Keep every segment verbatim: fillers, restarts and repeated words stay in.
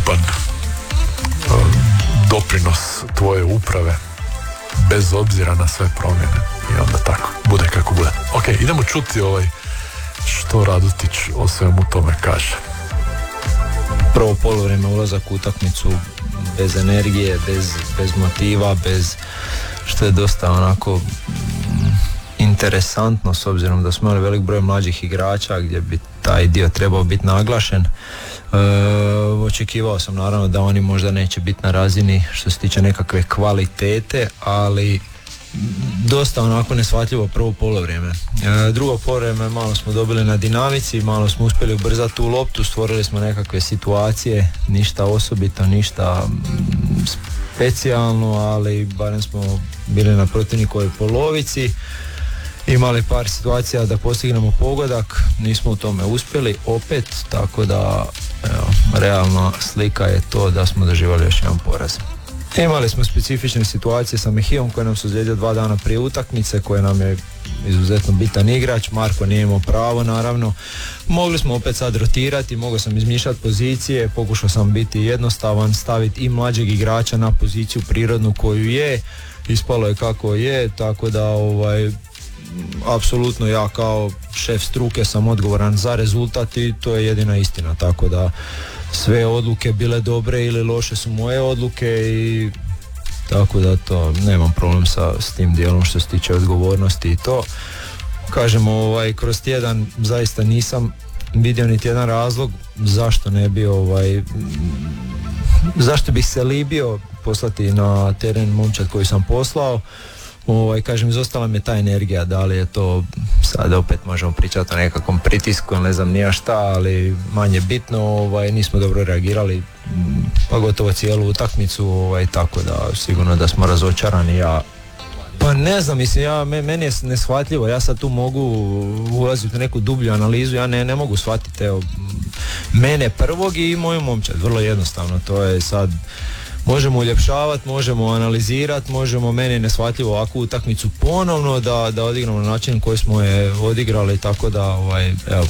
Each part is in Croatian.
ukupan doprinos tvoje uprave bez obzira na sve promjene i onda tako, bude kako bude. Ok, idemo čuti ovaj što Radutić o svemu tome kaže. Prvo poluvreme, ulazak u utakmicu bez energije, bez, bez motiva, bez, što je dosta onako interesantno s obzirom da smo imali velik broj mlađih igrača gdje bi taj dio trebao biti naglašen. E, očekivao sam naravno da oni možda neće biti na razini što se tiče nekakve kvalitete, ali dosta onako neshvatljivo prvo poluvreme. E, drugo poluvreme malo smo dobili na dinamici, malo smo uspjeli ubrzati tu loptu, stvorili smo nekakve situacije, ništa osobito, ništa specijalno, ali barem smo bili na protivnikovoj polovici. Imali par situacija da postignemo pogodak, nismo u tome uspjeli opet, tako da evo, realna slika je to da smo doživjeli još jedan poraz. Imali smo specifične situacije sa Mehijom koji nam se ozlijedio dva dana prije utakmice, koji nam je izuzetno bitan igrač. Marko nije imao pravo naravno. Mogli smo opet sad rotirati, mogao sam izmišljati pozicije, pokušao sam biti jednostavan, staviti i mlađeg igrača na poziciju prirodnu koju je, ispalo je kako je, tako da ovaj apsolutno ja kao šef struke sam odgovoran za rezultat i to je jedina istina, tako da sve odluke bile dobre ili loše su moje odluke i tako da to nemam problem sa s tim dijelom što se tiče odgovornosti i to. Kažemo, ovaj, kroz tjedan zaista nisam vidio niti jedan razlog zašto ne bi ovaj zašto bih se libio poslati na teren momčad koji sam poslao. Ovaj, kažem, izostala mi je ta energija, da li je to, sad opet možemo pričati o nekakvom pritisku, ne znam nija šta, ali manje bitno, ovaj, nismo dobro reagirali, pa gotovo cijelu utakmicu, ovaj, tako da sigurno da smo razočarani. Ja pa ne znam, mislim, ja, meni je neshvatljivo, ja sad tu mogu ulaziti u neku dublju analizu, ja ne, ne mogu shvatiti, evo, mene prvog i moju momčad, vrlo jednostavno, to je sad. Možemo uljepšavati, možemo analizirati, možemo, meni neshvatljivo ovakvu utakmicu ponovno da, da odigramo na način koji smo je odigrali, tako da ovaj, evo,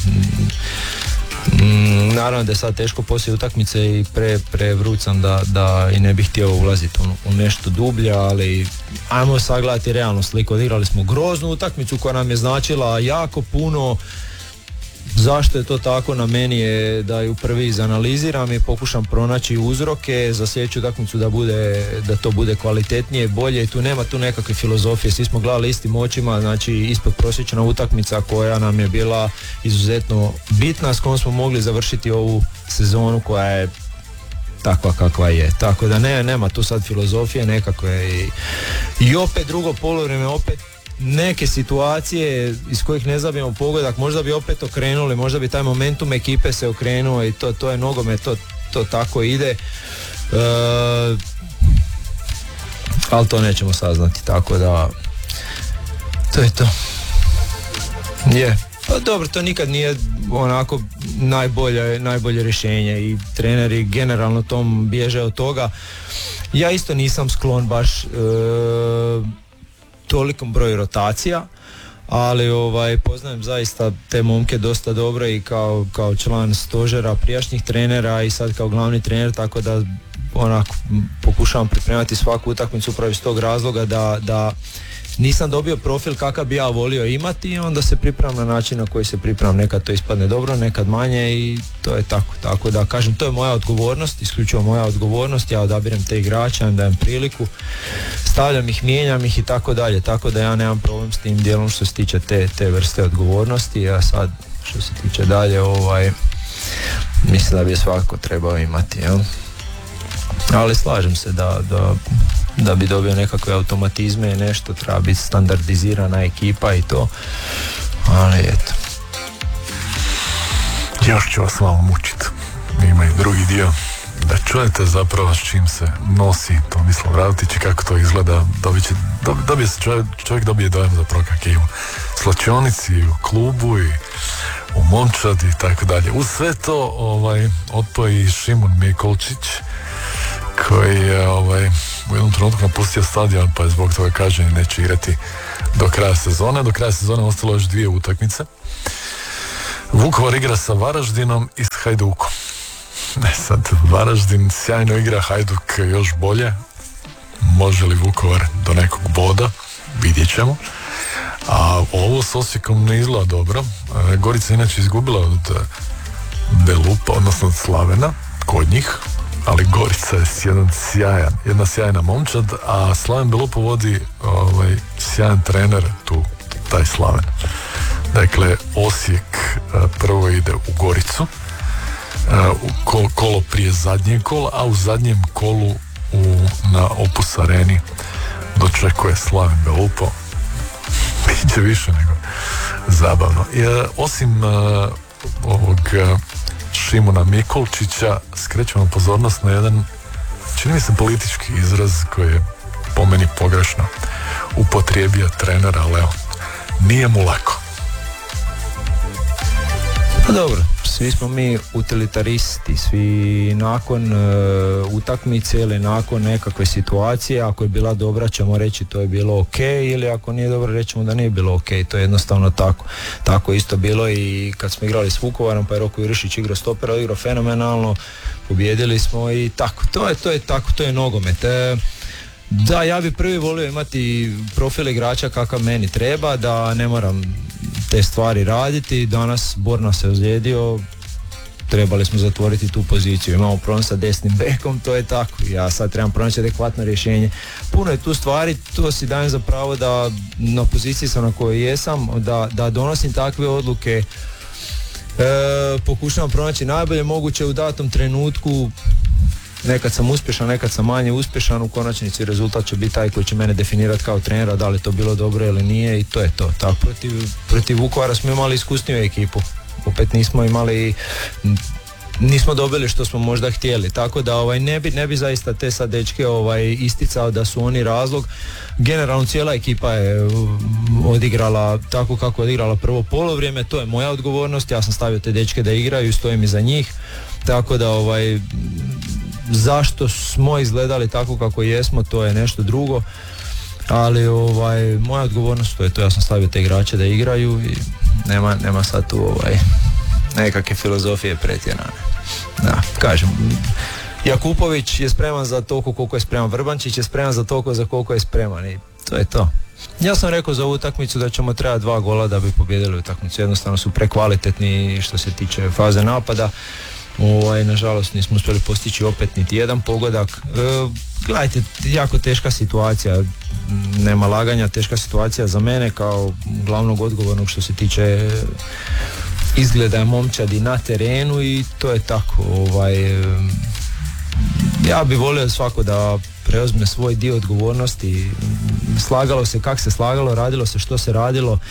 mm, naravno da je sad teško poslije utakmice i pre, pre vrućam da, da i ne bih htio ulaziti u, u nešto dublje, ali ajmo sagledati realnu sliku. Odigrali smo groznu utakmicu koja nam je značila jako puno. Zašto je to tako, na meni je da ju prvi izanaliziram i pokušam pronaći uzroke za sljedeću utakmicu da bude, da to bude kvalitetnije, bolje i tu nema tu nekakve filozofije, svi smo gledali istim očima, znači ispod prosječna utakmica koja nam je bila izuzetno bitna, s kojom smo mogli završiti ovu sezonu koja je takva kakva je, tako da ne, nema tu sad filozofije nekakve i, i opet drugo poluvreme, opet neke situacije iz kojih ne zabijemo pogodak, možda bi opet okrenuli, možda bi taj momentum ekipe se okrenuo i to, to je nogomet, to, to tako ide, e, ali to nećemo saznati, tako da to je to. Je, pa dobro, to nikad nije onako najbolje, najbolje rješenje i treneri generalno tom bježe od toga. Ja isto nisam sklon baš e, tolikom broju rotacija, ali ovaj, poznajem zaista te momke dosta dobro i kao, kao član stožera prijašnjih trenera i sad kao glavni trener, tako da onako pokušavam pripremati svaku utakmicu upravo iz tog razloga da, da nisam dobio profil kakav bi ja volio imati i onda se pripremam na način na koji se pripremam, nekad to ispadne dobro, nekad manje i to je tako, tako da kažem, to je moja odgovornost, isključivo moja odgovornost, ja odabirem te igrače, im dajem priliku, stavljam ih, mijenjam ih i tako dalje, tako da ja nemam problem s tim dijelom što se tiče te, te vrste odgovornosti, a sad što se tiče dalje, ovaj, mislim da bi svako trebao imati, jel? Ali slažem se da, da da bi dobio nekakve automatizme i nešto, treba biti standardizirana ekipa i to, ali eto. Još ću vas malo mučiti, ima i drugi dio, da čujete zapravo s čim se nosi Tomislav Radutić i kako to izgleda, dobit će, dobije se čovjek, čovjek dobije dojam zapravo kak je u slačionici, u klubu i u momčadi i tako dalje. Uz sve to ovaj, otpoji Šimun Mikolčić, koji je ovaj, u jednom trenutku napustio stadion, pa je zbog toga kažnjen, neće igrati do kraja sezone. Do kraja sezone ostalo još dvije utakmice. Vukovar igra sa Varaždinom i s Hajdukom. Ne sad, Varaždin sjajno igra, Hajduk još bolje. Može li Vukovar do nekog boda? Vidjet ćemo. A ovo s Osijekom ne izgleda dobro. Gorica inače izgubila od Belupa, odnosno od Slavena, kod njih, ali Gorica je jedan sjajan, jedna sjajna momčad, a Slaven Belupo vodi ovaj, sjajan trener tu, taj Slaven. Dakle, Osijek prvo ide u Goricu, u kolo prije zadnjeg kola, a u zadnjem kolu u, na Opus Areni dočekuje Slaven Belupo. Biće više nego zabavno. I, osim uh, ovog uh, Šimuna Mikolčića, skrećemo pozornost na jedan, čini mi se, politički izraz koji je po meni pogrešno upotrijebio trener, ali evo, nije mu lako. Pa dobro, svi smo mi utilitaristi, svi nakon uh, utakmice ili nakon nekakve situacije, ako je bila dobra ćemo reći to je bilo ok, ili ako nije dobro rećemo da nije bilo ok, to je jednostavno tako. Tako isto bilo i kad smo igrali s Vukovarom, pa je Roko Jurišić igrao stopera, igrao fenomenalno, pobjedili smo i tako, to je, to je tako, to je nogomet. E, da, ja bi prvi volio imati profil igrača kakav meni treba, da ne moram te stvari raditi. Danas Borna se ozlijedio, trebali smo zatvoriti tu poziciju, imamo problem sa desnim bekom, to je tako, ja sad trebam pronaći adekvatno rješenje. Puno je tu stvari, to si dajem za pravo da na poziciji sam na kojoj jesam, da, da donosim takve odluke, e, pokušavam pronaći najbolje moguće u datom trenutku. Nekad sam uspješan, nekad sam manje uspješan, u konačnici rezultat će biti taj koji će mene definirati kao trenera, da li to bilo dobro ili nije, i to je to. Tako, protiv, protiv Vukovara smo imali iskusniju ekipu, opet nismo imali, nismo dobili što smo možda htjeli, tako da ovaj, ne bi, ne bi zaista te sad dečke ovaj, isticao da su oni razlog. Generalno cijela ekipa je odigrala tako kako je odigrala prvo polovrijeme, to je moja odgovornost, ja sam stavio te dečke da igraju i stojim iza njih, tako da ovaj, zašto smo izgledali tako kako jesmo, to je nešto drugo, ali ovaj, moja odgovornost to je to, ja sam stavio te igrače da igraju i nema, nema sad tu ovaj, nekakve filozofije pretjerane. Da, kažem, Jakupović je spreman za toliko koliko je spreman, Vrbančić je spreman za toliko za koliko je spreman i to je to. Ja sam rekao za ovu utakmicu da ćemo trebati dva gola da bi pobijedili utakmicu, jednostavno su prekvalitetni što se tiče faze napada. Ovaj, nažalost nismo uspjeli postići opet niti jedan pogodak. E, gledajte, jako teška situacija, nema laganja, teška situacija za mene kao glavnog odgovornog što se tiče izgleda momčadi na terenu i to je tako. Ovaj, ja bi volio svako da preuzme svoj dio odgovornosti, slagalo se kak se slagalo, radilo se što se radilo.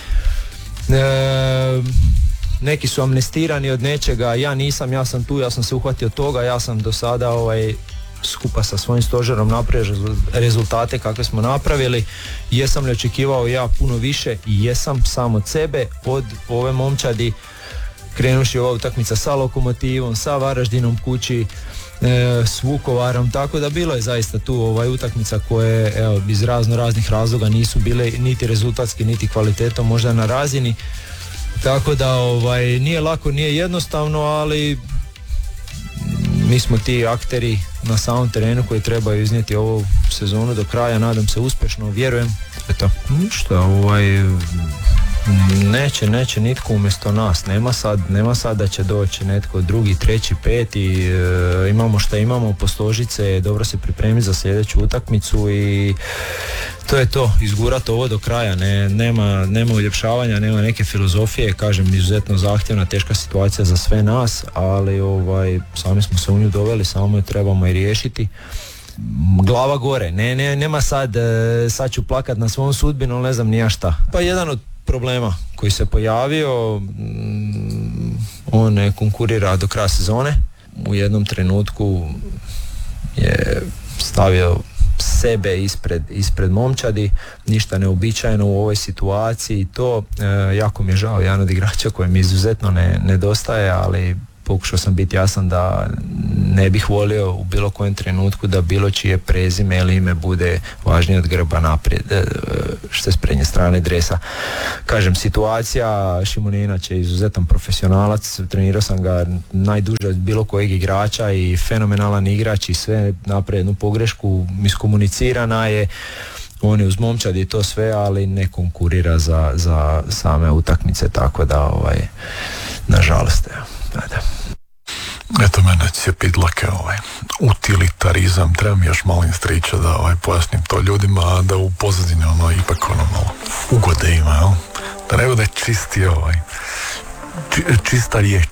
E, neki su amnestirani od nečega, ja nisam, ja sam tu, ja sam se uhvatio toga, ja sam do sada ovaj, skupa sa svojim stožerom napravio rezultate kakve smo napravili. Jesam li očekivao ja puno više? I jesam, sam od sebe, od ove momčadi, krenuši ova utakmica sa Lokomotivom, sa Varaždinom kući, e, s Vukovarom, tako da bilo je zaista tu ovaj, utakmica koje evo, iz razno raznih razloga nisu bile niti rezultatski niti kvalitetom možda na razini. Tako da ovaj, nije lako, nije jednostavno, ali mi smo ti akteri na samom terenu koji trebaju iznijeti ovu sezonu do kraja, nadam se uspješno, vjerujem. Eto, ništa, ovaj, neće, neće nitko umjesto nas, nema sad, nema sad da će doći netko drugi, treći, peti, e, imamo šta imamo, postožice, dobro se pripremi za sljedeću utakmicu i to je to, izgurati ovo do kraja, ne, nema, nema uljepšavanja, nema neke filozofije, kažem, izuzetno zahtjevna, teška situacija za sve nas, ali ovaj, sami smo se u nju doveli, samo je trebamo i riješiti. Glava gore, ne, ne, nema sad, sad ću plakat na svom sudbinu, ne znam ni ja šta. Pa jedan od problema koji se pojavio, on ne konkurira do kraja sezone, u jednom trenutku je stavio sebe ispred, ispred momčadi, ništa neobičajeno u ovoj situaciji i to, e, jako mi je žao, jedan od igrača koji mi izuzetno ne, nedostaje, ali pokušao sam biti jasan da ne bih volio u bilo kojem trenutku da bilo čije prezime ili ime bude važnije od grba naprijed, što je s prednje strane dresa. Kažem, situacija, Šimon je inače izuzetan profesionalac, trenirao sam ga najduže od bilo kojeg igrača i fenomenalan igrač i sve napravi jednu pogrešku, iskomunicirana je, on je uz momčad i to sve, ali ne konkurira za, za same utakmice, tako da ovaj, nažalost, evo, da. Eto mene cijepidlake, ovaj, utilitarizam, trebam još malo striča da ovaj, pojasnim to ljudima, a da u pozadini ono ipak ono malo ugode ima, jel? Da ne bude čisti ovaj, či, čista riječ.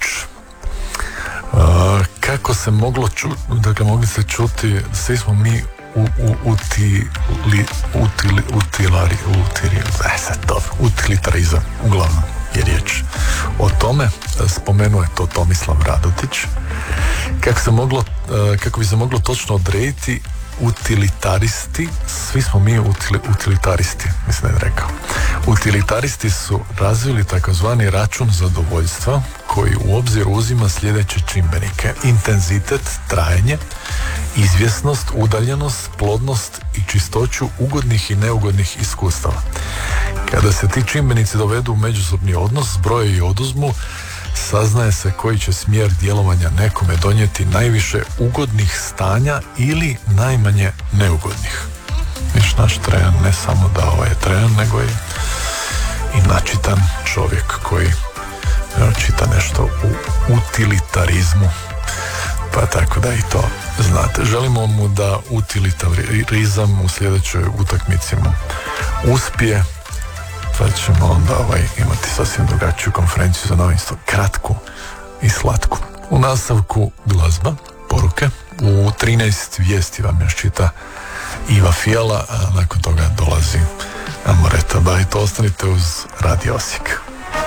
Uh, kako se moglo čuti, dakle mogli se čuti, svi smo mi u, u, utili, utili, utilari, utili, e sad dobro, utilitarizam, uglavnom je riječ o tome. Spomenuo je to Tomislav Radotić. Kako, se moglo, kako bi se moglo točno odrediti, utilitaristi, svi smo mi utili, utilitaristi, mislim da je rekao. Utilitaristi su razvili takozvani račun zadovoljstva koji u obzir uzima sljedeće čimbenike: intenzitet, trajanje, izvjesnost, udaljenost, plodnost i čistoću ugodnih i neugodnih iskustava. Kada se ti čimbenici dovedu u međusobni odnos, zbroje i oduzmu, saznaje se koji će smjer djelovanja nekome donijeti najviše ugodnih stanja ili najmanje neugodnih. Viš, naš Trajan ne samo da ovaj je Trajan, nego je i načitan čovjek koji evo, čita nešto u utilitarizmu. Pa tako da i to znate. Želimo mu da utilitarizam u sljedećoj utakmici mu uspije, pa ćemo onda ovaj, imati sasvim drugačiju konferenciju za novinstvo, kratku i slatku. U nastavku glazba, poruke, u trinaest vijesti vam još čita Iva Fijala, a nakon toga dolazi Amoreta Bajt. Ostanite uz Radio Osijek.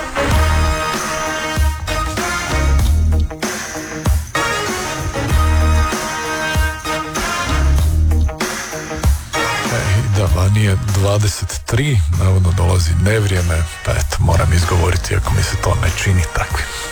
Da, vani je dvadeset tri, navodno dolazi nevrijeme, pa eto, moram izgovoriti ako mi se to ne čini takvim.